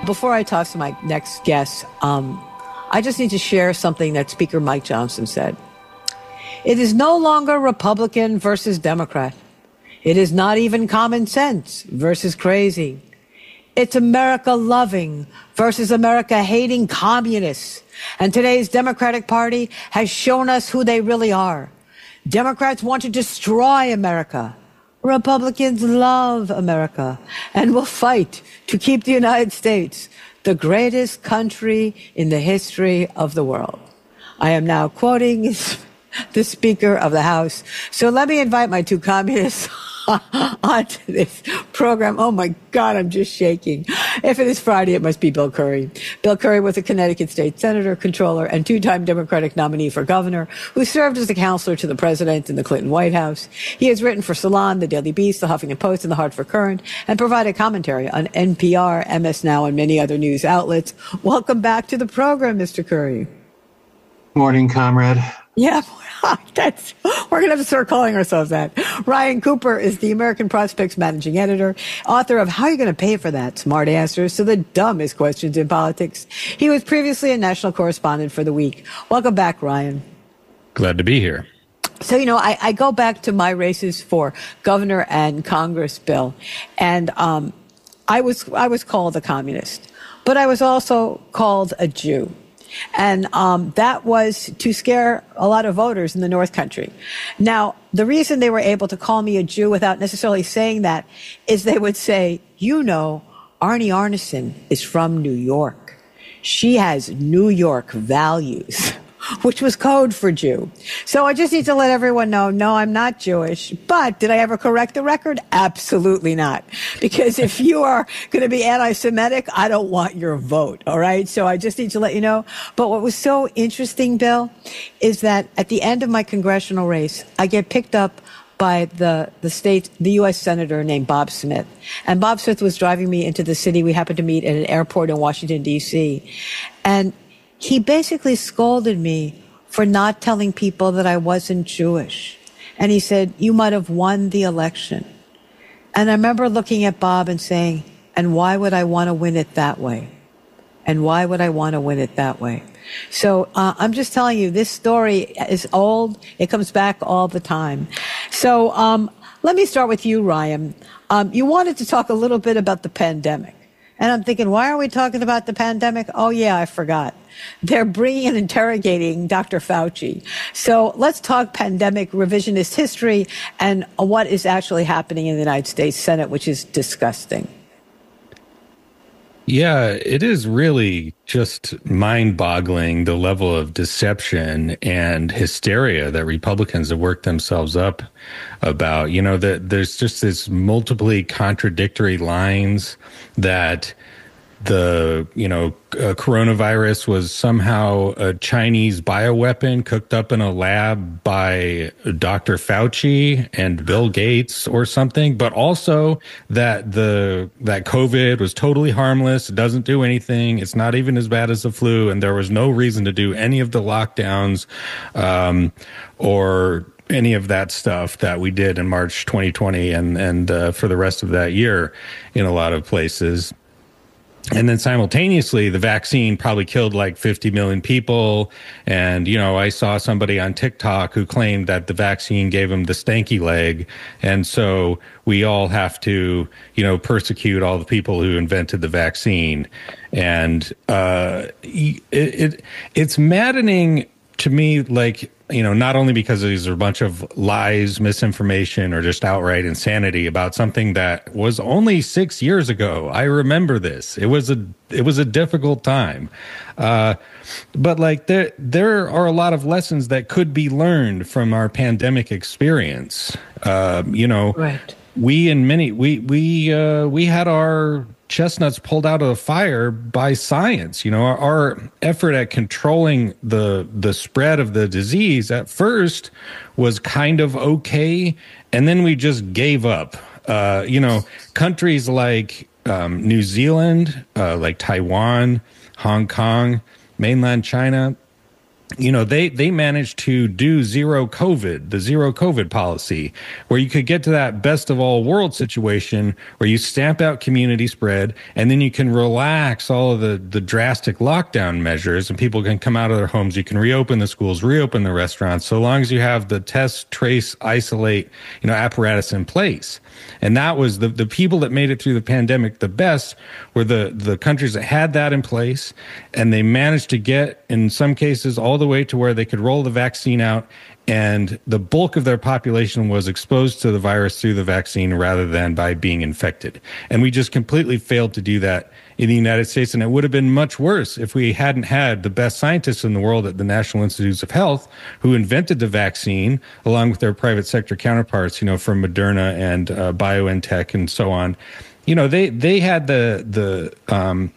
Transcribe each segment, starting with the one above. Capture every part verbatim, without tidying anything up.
Before I talk to my next guest, um, I just need to share something that Speaker Mike Johnson said. It is no longer Republican versus Democrat. It is not even common sense versus crazy. It's America loving versus America hating communists. And today's Democratic Party has shown us who they really are. Democrats want to destroy America. Republicans love America and will fight to keep the United States the greatest country in the history of the world. I am now quoting the Speaker of the House. So let me invite my two communists onto this program. Oh my God, I'm just shaking. If it is Friday, it must be Bill Curry. Bill Curry was a Connecticut state senator, controller, and two-time Democratic nominee for governor who served as a counselor to the president in the Clinton White House. He has written for Salon, The Daily Beast, The Huffington Post, and The Hartford Courant, and provided commentary on N P R, M S Now, and many other news outlets. Welcome back to the program, Mister Curry. Morning, comrade. Yeah, that's, we're going to have to start calling ourselves that. Ryan Cooper is the American Prospects managing editor, author of How Are You Going to Pay for That? Smart Answers to the Dumbest Questions in Politics. He was previously a national correspondent for The Week. Welcome back, Ryan. Glad to be here. So, you know, I, I go back to my races for governor and Congress, Bill, and um, I was I was called a communist, but I was also called a Jew. And um, that was to scare a lot of voters in the North Country. Now, the reason they were able to call me a Jew without necessarily saying that is they would say, you know, Arnie Arnesen is from New York. She has New York values, which was code for Jew. So I just need to let everyone know, no, I'm not Jewish. But did I ever correct the record? Absolutely not. Because if you are going to be anti-Semitic, I don't want your vote. All right. So I just need to let you know. But what was so interesting, Bill, is that at the end of my congressional race, I get picked up by the, the state, the U S senator named Bob Smith. And Bob Smith was driving me into the city. We happened to meet at an airport in Washington, D C. And he basically scolded me for not telling people that I wasn't Jewish. And he said, you might have won the election. And I remember looking at Bob and saying, and why would I want to win it that way? And why would I want to win it that way? So uh, I'm just telling you, this story is old. It comes back all the time. So um, let me start with you, Ryan. Um, you wanted to talk a little bit about the pandemic. And I'm thinking, why are we talking about the pandemic? Oh, yeah, I forgot. They're bringing and interrogating Doctor Fauci. So let's talk pandemic revisionist history and what is actually happening in the United States Senate, which is disgusting. Yeah, it is really just mind-boggling, the level of deception and hysteria that Republicans have worked themselves up about. You know, that there's just this multiply contradictory lines that the, you know, uh, coronavirus was somehow a Chinese bioweapon cooked up in a lab by Doctor Fauci and Bill Gates or something, but also that the that COVID was totally harmless. It doesn't do anything. It's not even as bad as the flu, and there was no reason to do any of the lockdowns um, or any of that stuff that we did in March twenty twenty and and uh, for the rest of that year in a lot of places. And then simultaneously, the vaccine probably killed like fifty million people. And, you know, I saw somebody on TikTok who claimed that the vaccine gave him the stanky leg. And so we all have to, you know, persecute all the people who invented the vaccine. And uh, it, it it's maddening to me, like, you know, not only because these are a bunch of lies, misinformation, or just outright insanity about something that was only six years ago. I remember this. It was a it was a difficult time, uh, but like there there are a lot of lessons that could be learned from our pandemic experience. Uh, you know, right. we and many we we uh, we had our chestnuts pulled out of the fire by science. You know, our, our effort at controlling the the spread of the disease at first was kind of okay, and then we just gave up. Uh, you know, countries like um, New Zealand, uh, like Taiwan, Hong Kong, mainland China, you know, they, they managed to do zero COVID, the zero COVID policy, where you could get to that best of all world situation where you stamp out community spread and then you can relax all of the, the drastic lockdown measures and people can come out of their homes. You can reopen the schools, reopen the restaurants, so long as you have the test, trace, isolate, you know, apparatus in place. And that was the, the people that made it through the pandemic the best were the, the countries that had that in place. And they managed to get, in some cases, all the way to where they could roll the vaccine out. And the bulk of their population was exposed to the virus through the vaccine rather than by being infected. And we just completely failed to do that in the United States. And it would have been much worse if we hadn't had the best scientists in the world at the National Institutes of Health who invented the vaccine along with their private sector counterparts, you know, from Moderna and uh, BioNTech and so on. You know, they, they had the, the, um,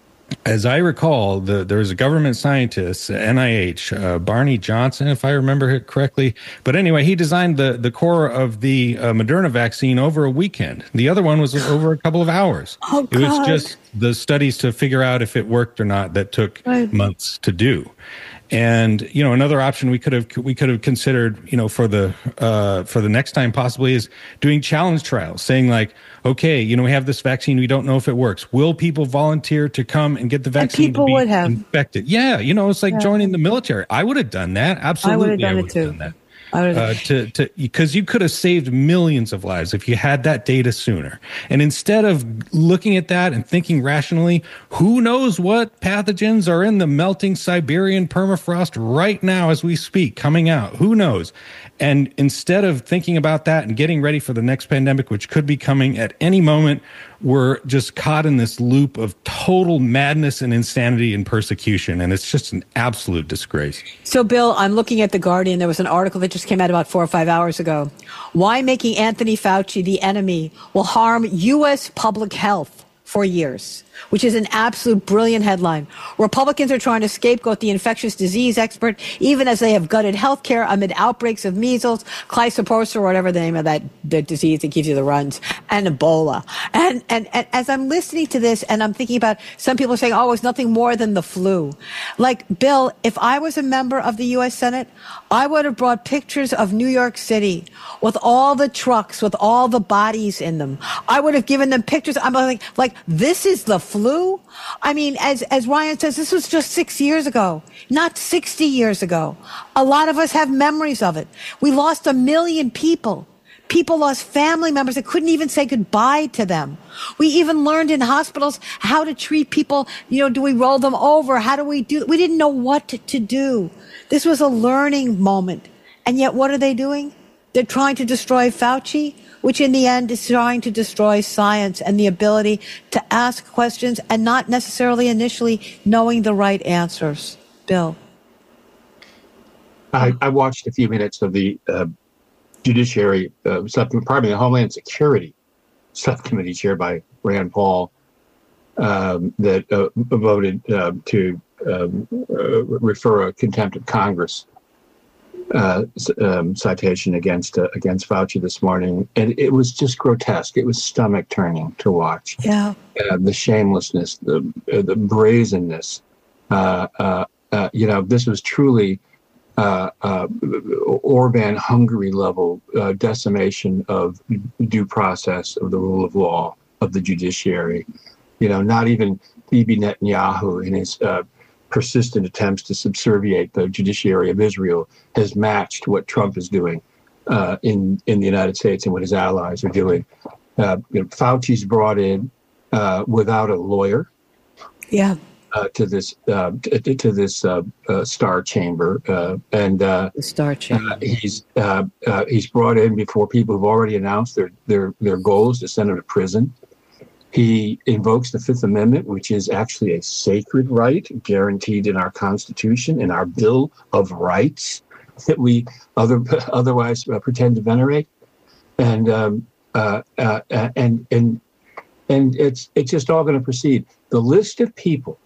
as I recall, the, there was a government scientist, N I H, uh, Barney Johnson, if I remember it correctly. But anyway, he designed the, the core of the uh, Moderna vaccine over a weekend. The other one was over a couple of hours. Oh, it was God. just the studies to figure out if it worked or not that took Right. months to do. And, you know, another option we could have we could have considered, you know, for the uh, for the next time possibly is doing challenge trials, saying like, OK, you know, we have this vaccine. We don't know if it works. Will people volunteer to come and get the vaccine? And people to be would have. infected? Yeah. You know, it's like Yeah. joining the military. I would have done that. Absolutely. I would have done I it would have too. done that. I would Uh, to to because you could have saved millions of lives if you had that data sooner. And instead of looking at that and thinking rationally, who knows what pathogens are in the melting Siberian permafrost right now as we speak, coming out? Who knows? And instead of thinking about that and getting ready for the next pandemic, which could be coming at any moment, we're just caught in this loop of total madness and insanity and persecution. And it's just an absolute disgrace. So, Bill, I'm looking at The Guardian. There was an article that just came out about four or five hours ago. Why making Anthony Fauci the enemy will harm U S public health for years, which is an absolute brilliant headline. Republicans are trying to scapegoat the infectious disease expert, even as they have gutted healthcare amid outbreaks of measles, Clystoporus, or whatever the name of that the disease that gives you the runs, and Ebola. And, and, and as I'm listening to this, and I'm thinking about some people saying, oh, it's nothing more than the flu. Like, Bill, if I was a member of the U S Senate, I would have brought pictures of New York City with all the trucks, with all the bodies in them. I would have given them pictures. I'm like, like, this is the flu? I mean, as, as Ryan says, this was just six years ago, not sixty years ago. A lot of us have memories of it. We lost a million people. People lost family members that couldn't even say goodbye to them. We even learned in hospitals how to treat people. You know, do we roll them over? How do we do? We didn't know what to, to do. This was a learning moment. And yet what are they doing? They're trying to destroy Fauci, which in the end is trying to destroy science and the ability to ask questions and not necessarily initially knowing the right answers. Bill. I, I watched a few minutes of the uh, Judiciary, uh, sub, pardon me, the Homeland Security Subcommittee chaired by Rand Paul um, that uh, voted uh, to um, uh, refer a contempt of Congress uh, um, citation against uh, against Fauci this morning, and it was just grotesque. It was stomach turning to watch. Yeah, uh, the shamelessness, the uh, the brazenness. Uh, uh, uh, you know, this was truly. Uh, uh, Orban Hungary level uh, decimation of due process, of the rule of law, of the judiciary. You know, not even Bibi Netanyahu in his uh, persistent attempts to subserviate the judiciary of Israel has matched what Trump is doing uh, in, in the United States and what his allies are doing. Uh, you know, Fauci's brought in uh, without a lawyer. Yeah. Uh, to this uh, to, to this uh, uh, star chamber, uh, and uh, the star chamber. Uh, he's uh, uh, he's brought in before people who've already announced their their their goals to send him to prison. He invokes the Fifth Amendment, which is actually a sacred right guaranteed in our Constitution, in our Bill of Rights, that we other otherwise uh, pretend to venerate, and um, uh, uh, and and and it's it's just all going to proceed. The list of people